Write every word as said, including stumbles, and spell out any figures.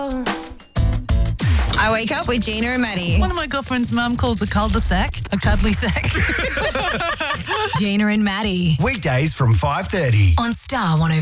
I wake up with Gina and Maddie. One of my girlfriend's mum calls a cul-de-sac a cuddly sack. Gina and Maddie Weekdays from five thirty. on Star one oh